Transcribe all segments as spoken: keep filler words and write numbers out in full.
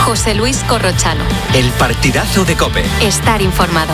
José Luis Corrochano. El partidazo de COPE. Estar informado.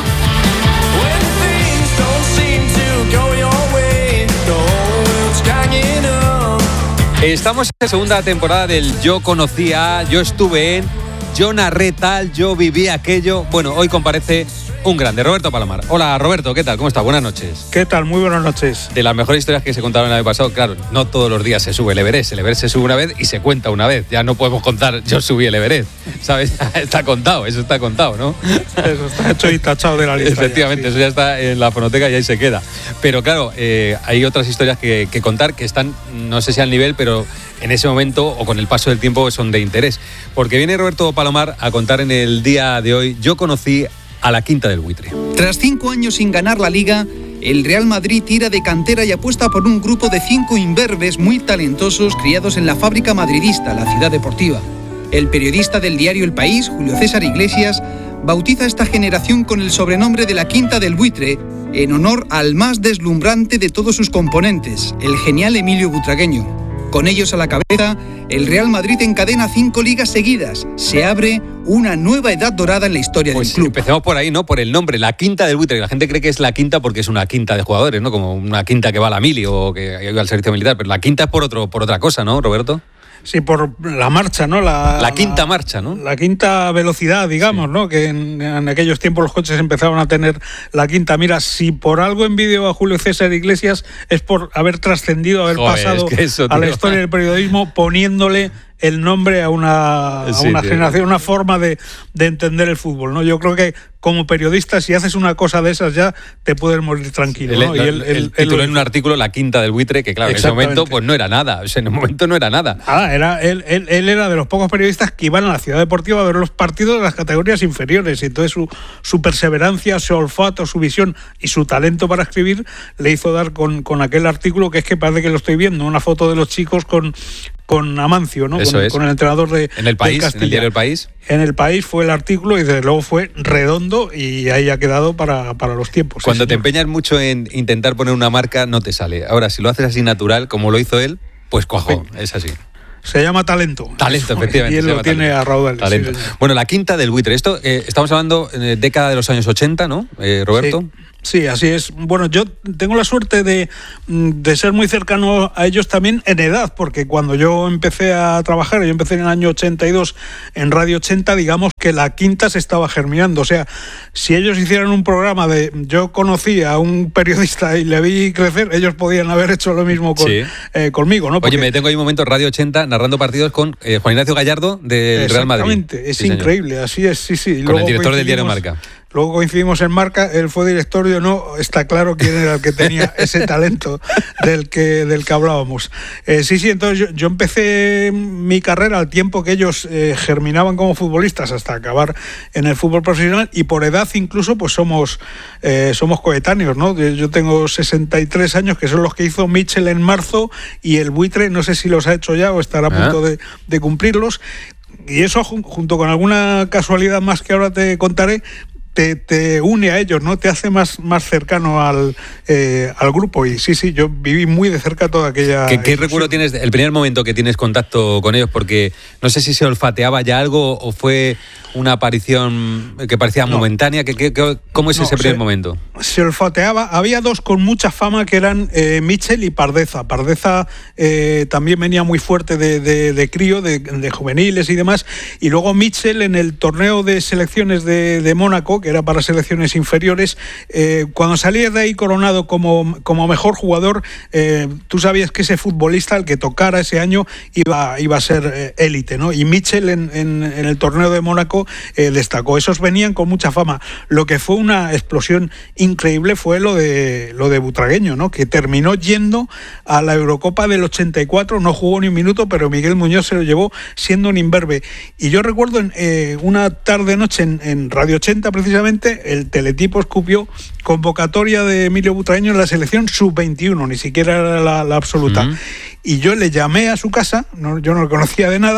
Estamos en la segunda temporada del Yo Conocía, Yo Estuve En, Yo Narré Tal, Yo Viví Aquello. Bueno, hoy comparece un grande, Roberto Palomar. Hola, Roberto, ¿qué tal? ¿Cómo estás? Buenas noches. ¿Qué tal? Muy buenas noches. De las mejores historias que se contaron el año pasado, claro, no todos los días se sube el Everest. El Everest se sube una vez y se cuenta una vez. Ya no podemos contar, yo subí el Everest, ¿sabes? Está contado, eso está contado, ¿no? Eso está hecho y tachado de la lista. Efectivamente, ya, sí. Eso ya está en la fonoteca y ahí se queda. Pero claro, eh, hay otras historias que, que contar que están, no sé si al nivel, pero en ese momento o con el paso del tiempo son de interés. Porque viene Roberto Palomar a contar en el día de hoy, Yo conocí a la Quinta del Buitre. Tras cinco años sin ganar la Liga, el Real Madrid tira de cantera y apuesta por un grupo de cinco imberbes muy talentosos criados en la fábrica madridista, la Ciudad Deportiva. El periodista del diario El País, Julio César Iglesias, bautiza esta generación con el sobrenombre de la Quinta del Buitre, en honor al más deslumbrante de todos sus componentes, el genial Emilio Butragueño. Con ellos a la cabeza, el Real Madrid encadena cinco ligas seguidas. Se abre una nueva edad dorada en la historia pues del club. Empecemos por ahí, ¿no? Por el nombre, la Quinta del Buitre. La gente cree que es la quinta porque es una quinta de jugadores, ¿no? Como una quinta que va a la mili o que va al servicio militar. Pero la quinta es por otro, por otra cosa, ¿no, Roberto? Sí, por la marcha, ¿no? La, la quinta la, marcha, ¿no? La quinta velocidad, digamos, sí. ¿no? Que en, en aquellos tiempos los coches empezaron a tener la quinta. Mira, si por algo envidio a Julio César Iglesias es por haber trascendido, haber Joder, pasado es que eso, a la historia del periodismo poniéndole el nombre a una, a sí, una tío. generación, una forma de, de entender el fútbol, ¿no? Yo creo que como periodista, si haces una cosa de esas ya te puedes morir tranquilo, ¿no? El, y él, él, él tituló en un artículo La Quinta del Buitre, que claro, en ese momento pues no era nada, o sea, en el momento no era nada. Ah, era, él, él, él era de los pocos periodistas que iban a la Ciudad Deportiva a ver los partidos de las categorías inferiores, y entonces su, su perseverancia, su olfato, su visión y su talento para escribir le hizo dar con, con aquel artículo, que es que parece que lo estoy viendo, una foto de los chicos con... con Amancio, ¿no? Con, con el entrenador de en el País, en el diario El País. En El País fue el artículo y desde luego fue redondo y ahí ha quedado para, para los tiempos. Cuando sí, te empeñas mucho en intentar poner una marca, no te sale. Ahora, si lo haces así natural, como lo hizo él, pues cuajo, sí. Es así. Se llama talento. Talento, efectivamente. Y él lo tiene talento. a raudales. Talento. Sí, bueno, la Quinta del Buitre. Esto, eh, estamos hablando de década de los años ochenta, ¿no, eh, Roberto? Sí. Sí, así es. Bueno, yo tengo la suerte de, de ser muy cercano a ellos también en edad, porque cuando yo empecé a trabajar, yo empecé en el año ochenta y dos en Radio ochenta, digamos que la Quinta se estaba germinando. O sea, si ellos hicieran un programa de yo conocí a un periodista y le vi crecer, ellos podían haber hecho lo mismo con, sí. eh, conmigo, ¿no? Porque... Oye, me tengo ahí un momento Radio ochenta narrando partidos con eh, Juan Ignacio Gallardo del Real Madrid. Exactamente, es sí, increíble, señor. Así es, sí, sí. Con Luego el director del diario Marca. Luego coincidimos en Marca, él fue director, yo no, está claro quién era el que tenía ese talento del que, del que hablábamos. Eh, sí, sí, entonces yo, yo empecé mi carrera al tiempo que ellos eh, germinaban como futbolistas hasta acabar en el fútbol profesional, y por edad incluso pues somos, eh, somos coetáneos, ¿no? Yo tengo sesenta y tres años, que son los que hizo Mitchell en marzo, y el Buitre no sé si los ha hecho ya o estará a punto de, de cumplirlos. Y eso, junto con alguna casualidad más que ahora te contaré, Te, te une a ellos, ¿no? Te hace más, más cercano al, eh, al grupo. Y sí, sí, yo viví muy de cerca toda aquella... ¿Qué, qué recuerdo tienes, el primer momento que tienes contacto con ellos? Porque no sé si se olfateaba ya algo o fue una aparición que parecía no. momentánea. ¿Qué, qué, qué, ¿Cómo es no, ese primer se, momento? Se olfateaba. Había dos con mucha fama que eran eh, Mitchell y Pardeza. Pardeza eh, también venía muy fuerte de, de, de crío, de, de juveniles y demás. Y luego Mitchell en el torneo de selecciones de, de Mónaco, que era para selecciones inferiores, eh, cuando salía de ahí coronado como, como mejor jugador, eh, tú sabías que ese futbolista, el que tocara ese año, iba, iba a ser élite, eh, ¿no? Y Mitchell en, en, en el torneo de Mónaco eh, destacó. Esos venían con mucha fama. Lo que fue una explosión increíble fue lo de, lo de Butragueño, ¿no? Que terminó yendo a la Eurocopa del ochenta y cuatro, no jugó ni un minuto, pero Miguel Muñoz se lo llevó siendo un imberbe. Y yo recuerdo en, eh, una tarde-noche en, en Radio ochenta, precisamente, el teletipo escupió convocatoria de Emilio Butragueño en la selección sub veintiuno, ni siquiera era la, la absoluta. Uh-huh. Y yo le llamé a su casa, no, yo no lo conocía de nada.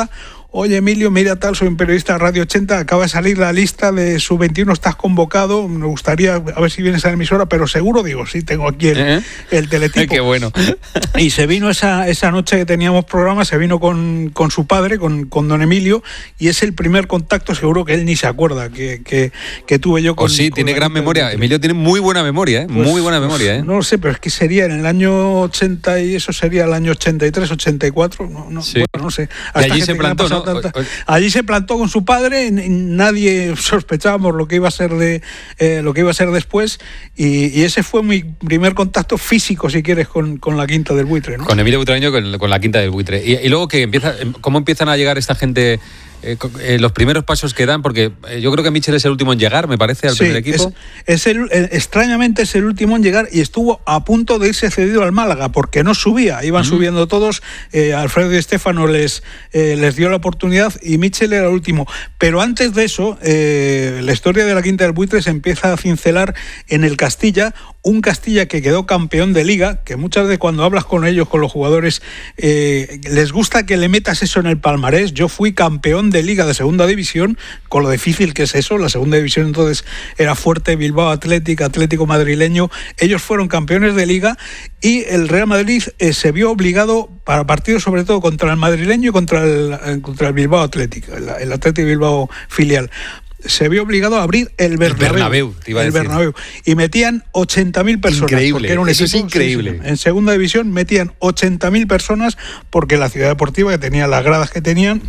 oye Emilio, mira tal, soy un periodista de Radio ochenta, acaba de salir la lista de sub veintiuno, estás convocado, me gustaría a ver si vienes a la emisora, pero seguro, digo, sí, tengo aquí el, ¿Eh? el teletipo. Qué bueno. Y se vino esa, esa noche que teníamos programa, se vino con, con su padre, con, con don Emilio, y es el primer contacto, seguro que él ni se acuerda, que, que, que tuve yo con... Oh, sí, con tiene gran memoria, Emilio tiene muy buena memoria, ¿eh? Pues, muy buena memoria, ¿eh? No lo sé, pero es que sería en el año ochenta y eso sería el año ochenta y tres, ochenta y cuatro, no, no, sí. bueno, no sé. Y allí se plantó, ¿no? Tanta... Allí se plantó con su padre, nadie sospechábamos lo que iba a ser de eh, lo que iba a ser después, y, y ese fue mi primer contacto físico, si quieres, con, con la Quinta del Buitre, ¿no? Con Emilio Butragueño, con, con la Quinta del Buitre. Y, y luego que empieza, ¿cómo empiezan a llegar esta gente? Eh, eh, los primeros pasos que dan, porque eh, yo creo que Mitchell es el último en llegar, me parece, al sí, primer equipo. Es, es el, eh, extrañamente es el último en llegar y estuvo a punto de irse cedido al Málaga, porque no subía, iban mm. subiendo todos, eh, Alfredo Di Stéfano les, eh, les dio la oportunidad y Mitchell era el último. Pero antes de eso, eh, la historia de la Quinta del Buitre se empieza a cincelar en el Castilla, un Castilla que quedó campeón de Liga, que muchas veces cuando hablas con ellos, con los jugadores, eh, les gusta que le metas eso en el palmarés. Yo fui campeón de Liga de Segunda División, con lo difícil que es eso. La Segunda División entonces era fuerte, Bilbao Athletic, Atlético Madrileño, ellos fueron campeones de Liga y el Real Madrid eh, se vio obligado para partidos sobre todo contra el madrileño y contra el, contra el Bilbao Athletic, el, el Athletic Bilbao filial. Se vio obligado a abrir el Bernabéu, el Bernabéu, te iba a el decir. Bernabéu, y metían ochenta mil personas. Increíble, era un eso equipo, es increíble. Sí, sí, en Segunda División metían ochenta mil personas porque la ciudad deportiva, que tenía las gradas que tenían,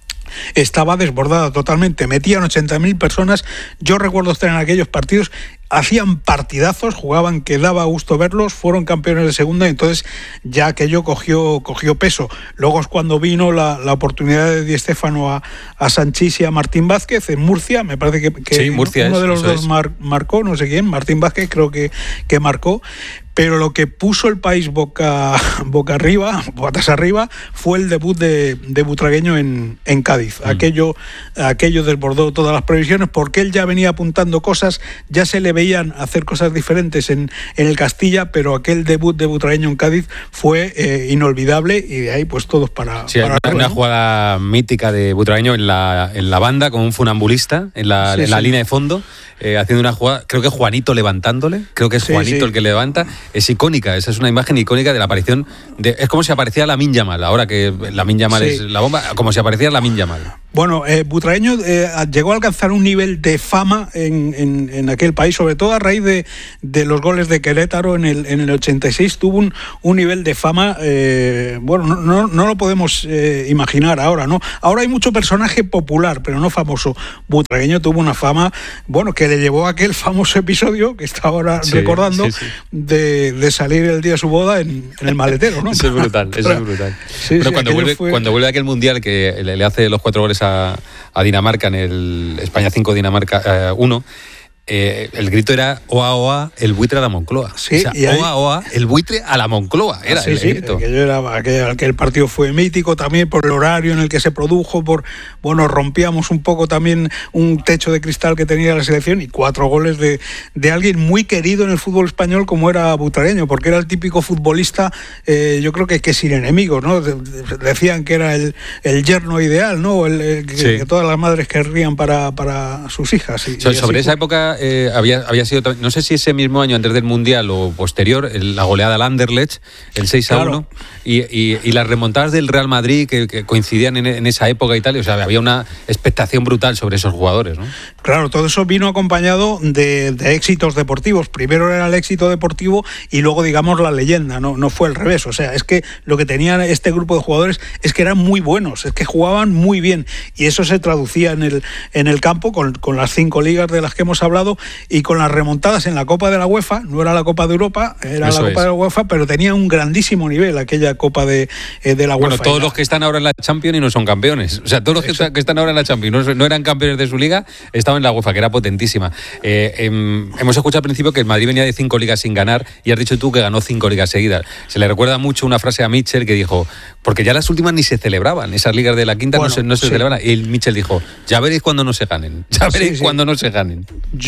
estaba desbordada totalmente, metían ochenta mil personas. Yo recuerdo estar en aquellos partidos, hacían partidazos, jugaban que daba gusto verlos, fueron campeones de segunda, y entonces ya aquello cogió, cogió peso. Luego es cuando vino la, la oportunidad de Di Stéfano a, a Sanchís y a Martín Vázquez en Murcia, me parece que, que sí, Murcia uno es, de los dos mar, marcó, no sé quién, Martín Vázquez creo que, que marcó. Pero lo que puso el país boca, boca arriba, botas arriba, fue el debut de, de Butragueño en, en Cádiz. Mm. Aquello, aquello desbordó todas las previsiones, porque él ya venía apuntando cosas, ya se le veían hacer cosas diferentes en, en el Castilla, pero aquel debut de Butragueño en Cádiz fue eh, inolvidable, y de ahí pues todos para... Sí, para una, arriba, una ¿no? jugada mítica de Butragueño en la, en la banda, con un funambulista en la, sí, en la sí. línea de fondo. Eh, haciendo una jugada, creo que Juanito levantándole, creo que es sí, Juanito sí. el que levanta, es icónica, esa es una imagen icónica de la aparición, de, es como si aparecía Lamine Yamal, ahora que Lamine Yamal sí. es la bomba, como si apareciera Lamine Yamal. Bueno, eh, Butragueño eh, llegó a alcanzar un nivel de fama en, en, en aquel país, sobre todo a raíz de, de los goles de Querétaro en el, en el ochenta y seis, tuvo un, un nivel de fama, eh, bueno, no, no, no lo podemos eh, imaginar ahora, ¿no? Ahora hay mucho personaje popular, pero no famoso. Butragueño tuvo una fama, bueno, que le llevó a aquel famoso episodio que está ahora sí, recordando, sí, sí. De, de salir el día de su boda en, en el maletero, ¿no? Eso es brutal, eso es brutal. Sí, bueno, sí, cuando, vuelve, fue... cuando vuelve aquel mundial que le, le hace los cuatro goles a, a Dinamarca en el España cinco, Dinamarca uno, eh, Eh, el grito era oa oa el buitre a la Moncloa. Sí, o sea, y ahí... oa oa el buitre a la Moncloa era sí, el sí, grito. Aquello era, aquel, aquel partido fue mítico también por el horario en el que se produjo, por bueno, rompíamos un poco también un techo de cristal que tenía la selección, y cuatro goles de, de alguien muy querido en el fútbol español como era Butragueño, porque era el típico futbolista, eh, yo creo que, que sin enemigos, ¿no? De, de, decían que era el, el yerno ideal, ¿no? El, el, que, sí. que todas las madres querrían para, para sus hijas. Y, so, y sobre esa fue. época eh, había, había sido, no sé si ese mismo año antes del Mundial o posterior, la goleada al Anderlecht, el seis a uno, claro. y, y, y las remontadas del Real Madrid que, que coincidían en, en esa época y tal, o sea, había una expectación brutal sobre esos jugadores, ¿no? Claro, todo eso vino acompañado de, de éxitos deportivos. Primero era el éxito deportivo y luego, digamos, la leyenda, no, no fue al revés. O sea, es que lo que tenía este grupo de jugadores es que eran muy buenos, es que jugaban muy bien, y eso se traducía en el, en el campo con, con las cinco ligas de las que hemos hablado y con las remontadas en la Copa de la UEFA. No era la Copa de Europa, era eso la Copa es. de la UEFA, pero tenía un grandísimo nivel aquella Copa de, eh, de la UEFA. Bueno, todos la... los que están ahora en la Champions y no son campeones. O sea, todos los que, está, que están ahora en la Champions no, no eran campeones de su liga, estaban en la UEFA, que era potentísima. Eh, eh, hemos escuchado al principio que el Madrid venía de cinco ligas sin ganar, y has dicho tú que ganó cinco ligas seguidas. Se le recuerda mucho una frase a Mitchell que dijo, porque ya las últimas ni se celebraban, esas ligas de la quinta bueno, no se, no se sí. celebraban. Y el Mitchell dijo, ya veréis cuando no se ganen, ya veréis sí, sí. cuando no se ganen. Yo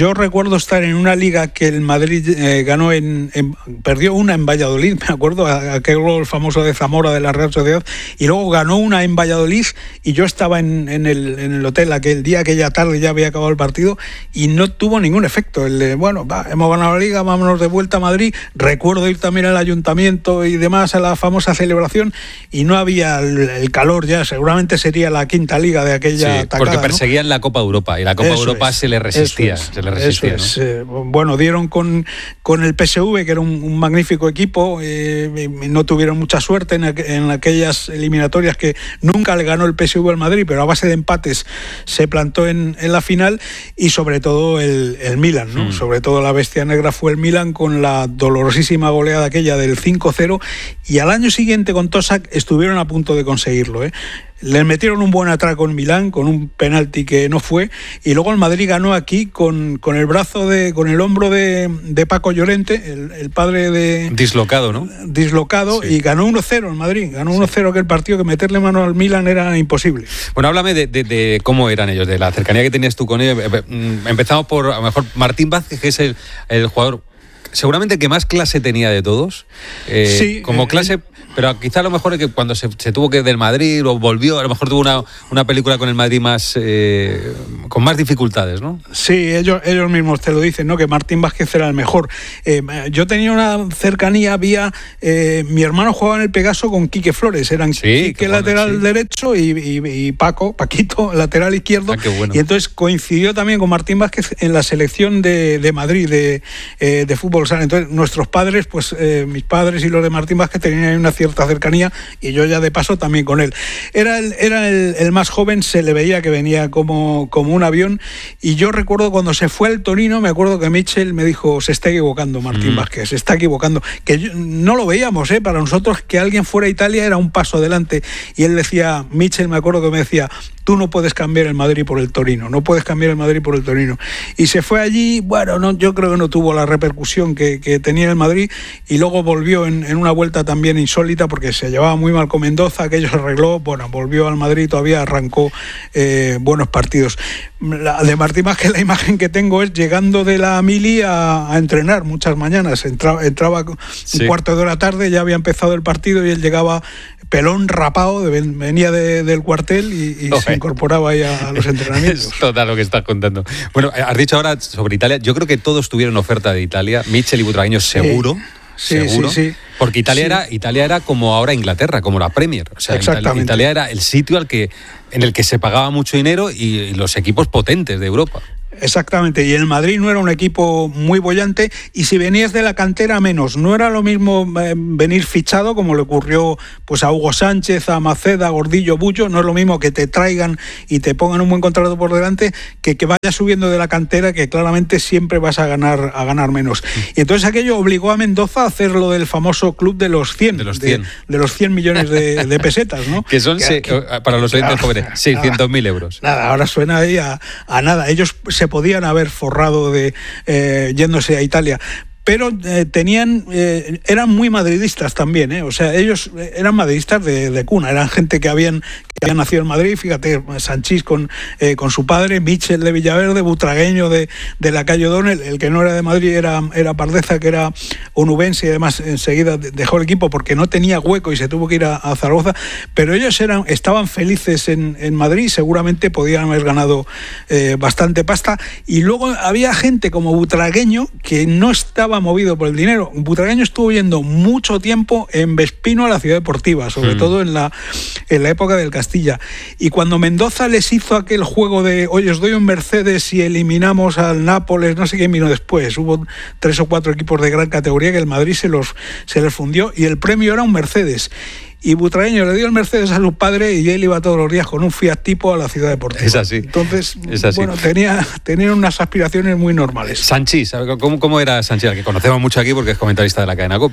yo recuerdo estar en una liga que el Madrid eh, ganó en, en perdió una en Valladolid, me acuerdo, aquel gol famoso de Zamora de la Real Sociedad, y luego ganó una en Valladolid, y yo estaba en, en, el, en el hotel aquel día, aquella tarde, ya había acabado el partido, y no tuvo ningún efecto. El de, bueno, va, hemos ganado la liga, vámonos de vuelta a Madrid. Recuerdo ir también al ayuntamiento y demás a la famosa celebración, y no había el, el calor ya, seguramente sería la quinta liga de aquella sí, tacada, porque perseguían, ¿no?, la Copa Europa, y la Copa eso Europa es, se le resistía. Es, se le resistía, es, ¿no? eh, bueno, dieron con, con el P S V, que era un, un magnífico equipo, eh, no tuvieron mucha suerte en, en aquellas eliminatorias que nunca le ganó el P S V al Madrid, pero a base de empates se plantó en, en la final, y sobre todo el, el Milan, ¿no? Mm. Sobre todo la bestia negra fue el Milan, con la dolorosísima goleada aquella del cinco cero, y al año siguiente con Tosak estuvieron a punto de conseguirlo, ¿eh? Les metieron un buen atraco en Milán con un penalti que no fue, y luego el Madrid ganó aquí con, con el brazo de, con el hombro de, de Paco Llorente, el, el padre de... Dislocado, ¿no? Dislocado, sí. Y ganó uno cero el Madrid, ganó uno cero, sí. Que el partido, que meterle mano al Milán era imposible. Bueno, háblame de, de, de cómo eran ellos, de la cercanía que tenías tú con ellos. Empezamos por, a lo mejor, Martín Vázquez, que es el, el jugador seguramente el que más clase tenía de todos. Eh, sí. Como clase... Pero quizá a lo mejor es que cuando se, se tuvo que ir del Madrid o volvió, a lo mejor tuvo una, una película con el Madrid más eh, con más dificultades, ¿no? Sí, ellos, ellos mismos te lo dicen, ¿no? Que Martín Vázquez era el mejor. Eh, yo tenía una cercanía, había... Eh, mi hermano jugaba en el Pegaso con Quique Flores, eran sí, Quique bueno, lateral sí. derecho y, y, y Paco, Paquito, lateral izquierdo. Ah, qué bueno. Y entonces coincidió también con Martín Vázquez en la selección de, de Madrid, de, eh, de fútbol sala. Entonces nuestros padres, pues eh, mis padres y los de Martín Vázquez tenían una cierta cercanía, y yo ya de paso también con él. Era el, era el, el más joven, se le veía que venía como, como un avión, y yo recuerdo cuando se fue al Torino, me acuerdo que Mitchell me dijo, se está equivocando Martín mm. Vázquez, se está equivocando, que yo, no lo veíamos, ¿eh? Para nosotros que alguien fuera a Italia era un paso adelante, y él decía, Mitchell me acuerdo que me decía, tú no puedes cambiar el Madrid por el Torino, no puedes cambiar el Madrid por el Torino. Y se fue allí, bueno, no, yo creo que no tuvo la repercusión que, que tenía el Madrid, y luego volvió en, en una vuelta también insólita, porque se llevaba muy mal con Mendoza, aquello se arregló, bueno, volvió al Madrid, todavía arrancó eh, buenos partidos. La de Martín Vázquez, la imagen que tengo es llegando de la mili a, a entrenar muchas mañanas, entraba, entraba sí. un cuarto de hora tarde, ya había empezado el partido, y él llegaba pelón, rapado, de, venía de, del cuartel y, y okay. se incorporaba ahí a, a los entrenamientos. Es total lo que estás contando. Bueno, has dicho ahora sobre Italia, yo creo que todos tuvieron oferta de Italia, Mitchell y Butragueño seguro. Sí, seguro, sí, sí. Porque Italia, sí. era, Italia era como ahora Inglaterra, como la Premier. O sea, Italia, Italia era el sitio al que, en el que se pagaba mucho dinero y, y los equipos potentes de Europa. Exactamente, y el Madrid no era un equipo muy bollante, y si venías de la cantera menos, no era lo mismo eh, venir fichado como le ocurrió pues a Hugo Sánchez, a Maceda, a Gordillo, Bullo, no es lo mismo que te traigan y te pongan un buen contrato por delante que que vayas subiendo de la cantera, que claramente siempre vas a ganar a ganar menos. Y entonces aquello obligó a Mendoza a hacer lo del famoso club de los cien, de los cien, de, de los cien millones de, de pesetas, ¿no? Que son, que, se, que, para los oyentes jóvenes, seiscientos mil euros. Nada, ahora suena ahí a, a nada. Ellos se podían haber forrado de eh, yéndose a Italia, pero eh, tenían eh, eran muy madridistas también, ¿eh? O sea, ellos eran madridistas de, de cuna, eran gente que habían que habían nacido en Madrid, fíjate, Sanchís con, eh, con su padre, Mitchell de Villaverde, Butragueño de, de la calle O'Donnell, el que no era de Madrid era, era Pardeza, que era onubense, y además enseguida dejó el equipo porque no tenía hueco y se tuvo que ir a, a Zaragoza, pero ellos eran estaban felices en, en Madrid, seguramente podían haber ganado eh, bastante pasta, y luego había gente como Butragueño que no estaba movido por el dinero. Butragueño estuvo yendo mucho tiempo en Vespino a la Ciudad Deportiva, sobre mm. todo en la, en la época del Castilla. Y cuando Mendoza les hizo aquel juego de, oye, os doy un Mercedes y eliminamos al Nápoles, no sé quién vino después, hubo tres o cuatro equipos de gran categoría que el Madrid se los se les fundió, y el premio era un Mercedes. Y Butragueño le dio el Mercedes a su padre, y él iba todos los días con un Fiat Tipo a la Ciudad Deportiva. Es así. Entonces, es así. bueno, tenía, tenían unas aspiraciones muy normales. Sanchís, ¿cómo, cómo era Sanchís? Que conocemos mucho aquí porque es comentarista de la cadena COPE.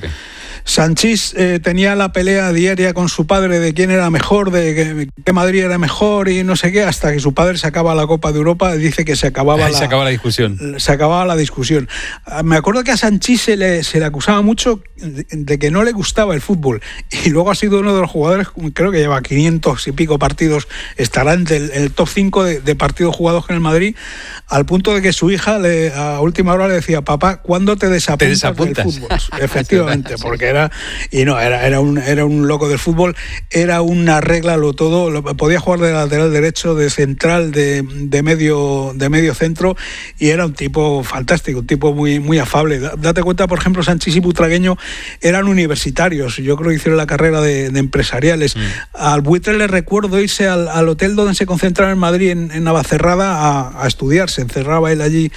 Sanchís eh, tenía la pelea diaria con su padre de quién era mejor, de que, que Madrid era mejor y no sé qué, hasta que su padre sacaba la Copa de Europa, dice que se acababa, Ahí la, se acaba la discusión. Se acababa la discusión. Me acuerdo que a Sanchís se le, se le acusaba mucho de, de que no le gustaba el fútbol, y luego ha sido uno de los jugadores, creo que lleva quinientos y pico partidos, estará en el, el top cinco de, de partidos jugados en el Madrid, al punto de que su hija le, a última hora le decía: papá, ¿cuándo te desapuntas, ¿Te desapuntas? del fútbol? Efectivamente, porque era, y no, era, era, un, era un loco del fútbol, era una regla lo todo, lo, podía jugar de lateral derecho, de central, de, de, medio, de medio centro, y era un tipo fantástico, un tipo muy, muy afable. Date cuenta, por ejemplo, Sanchís y Butragueño eran universitarios, yo creo que hicieron la carrera de, de empresariales. Mm. Al Buitre le recuerdo irse al, al hotel donde se concentraba en Madrid, en, en Navacerrada, a, a estudiar. Se encerraba él allí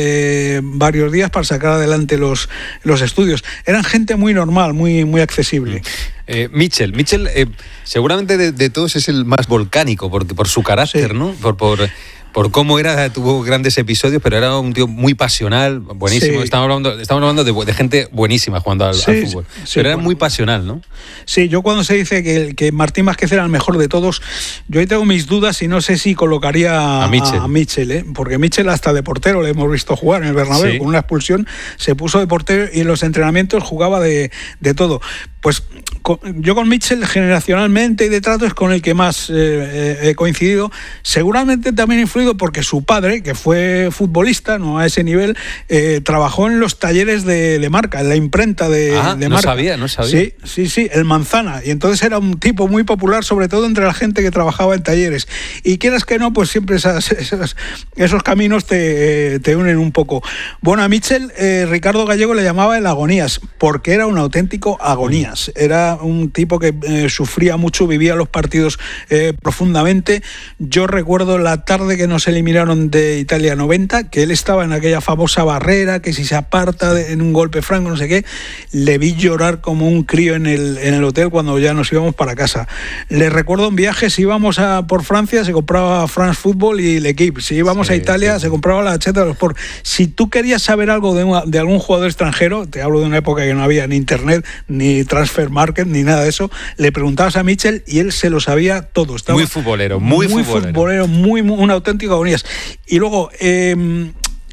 eh, varios días para sacar adelante los, los estudios. Eran gente muy normal, muy, muy accesible. Eh, Mitchell, Mitchell eh, seguramente de, de todos es el más volcánico, porque por su carácter, sí. ¿no? Por, por, por cómo era, tuvo grandes episodios, pero era un tío muy pasional, buenísimo. Sí. Estamos hablando, estamos hablando de, de gente buenísima jugando al, sí, al fútbol, sí, pero era bueno. muy pasional, ¿no? Sí, yo cuando se dice que, que Martín Vázquez era el mejor de todos, yo ahí tengo mis dudas y no sé si colocaría a Mitchell, a, a Mitchell ¿eh? Porque Mitchell hasta de portero le hemos visto jugar en el Bernabéu, sí. con una expulsión se puso de portero y en los entrenamientos jugaba de, de todo. Pues con, yo con Mitchell generacionalmente y de trato es con el que más eh, he coincidido, seguramente también influido porque su padre, que fue futbolista, no a ese nivel, eh, trabajó en los talleres de, de Marca, en la imprenta de, ah, de no Marca. sabía, no sabía. Sí, sí, sí, el Manzana, y entonces era un tipo muy popular, sobre todo entre la gente que trabajaba en talleres, y quieras que no, pues siempre esas, esas, esos caminos te, te unen un poco. Bueno, a Mitchell, eh, Ricardo Gallego le llamaba el agonías, porque era un auténtico agonías, era un tipo que eh, sufría mucho, vivía los partidos eh, profundamente. Yo recuerdo la tarde que nos eliminaron de Italia noventa, que él estaba en aquella famosa barrera, que si se aparta de, en un golpe franco, no sé qué, le vi llorar como un crío en el, en el hotel cuando ya nos íbamos para casa. Le recuerdo en viajes, si íbamos a, por Francia, se compraba France Football y l'Equipe. Si íbamos sí, a Italia, sí. se compraba la Gaceta de los Sport. Si tú querías saber algo de, una, de algún jugador extranjero, te hablo de una época que no había ni internet, ni transfer market, ni nada de eso, le preguntabas a Mitchell y él se lo sabía todo. Estaba muy futbolero, muy, muy futbolero. futbolero, muy, muy un auténtico agonías. Y luego, eh,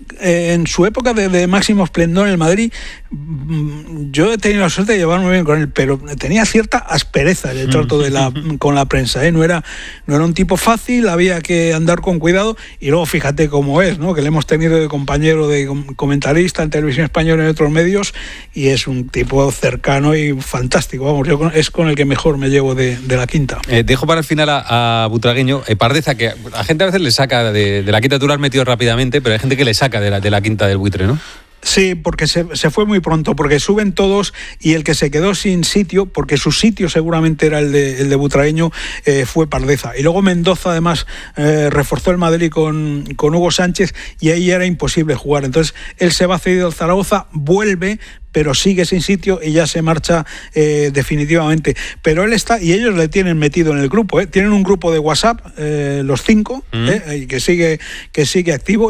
en su época de, de máximo esplendor en el Madrid, yo he tenido la suerte de llevarme bien con él, pero tenía cierta aspereza en el trato de la, con la prensa, ¿eh? No era, no era un tipo fácil, había que andar con cuidado, y luego fíjate cómo es, ¿no? Que le hemos tenido de compañero, de comentarista en Televisión Española y en otros medios, y es un tipo cercano y fantástico, vamos, yo es con el que mejor me llevo de, de la quinta. Eh, dejo para el final a, a Butragueño, eh, Pardeza, que la gente a veces le saca de, de la quinta, tú lo has metido rápidamente, pero hay gente que le saca de la, de la quinta del Buitre, ¿no? Sí, porque se, se fue muy pronto, porque suben todos y el que se quedó sin sitio, porque su sitio seguramente era el de, el de Butragueño, eh, fue Pardeza. Y luego Mendoza además eh, reforzó el Madrid con, con Hugo Sánchez y ahí era imposible jugar. Entonces él se va cedido al Zaragoza, vuelve, pero sigue sin sitio y ya se marcha eh, definitivamente. Pero él está, y ellos le tienen metido en el grupo, ¿eh? Tienen un grupo de WhatsApp, eh, los cinco, mm. eh, que sigue, que sigue activo.